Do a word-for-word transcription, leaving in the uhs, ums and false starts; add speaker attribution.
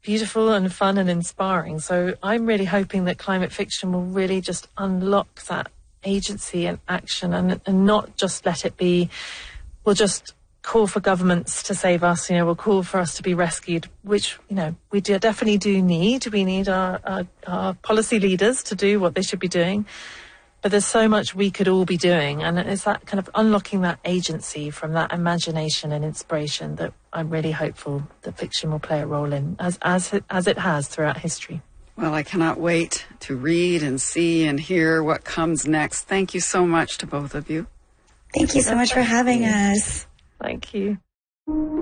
Speaker 1: beautiful and fun and inspiring. So I'm really hoping that climate fiction will really just unlock that agency and action, and, and not just let it be, we'll just call for governments to save us, you know, we'll call for us to be rescued, which, you know, we do, definitely do need. We need our, our, our policy leaders to do what they should be doing. But there's so much we could all be doing, and it's that kind of unlocking that agency from that imagination and inspiration that I'm really hopeful that fiction will play a role in, as as it, as it has throughout history.
Speaker 2: Well, I cannot wait to read and see and hear what comes next. Thank you so much to both of you.
Speaker 3: Thank you so much for having us.
Speaker 1: Thank you.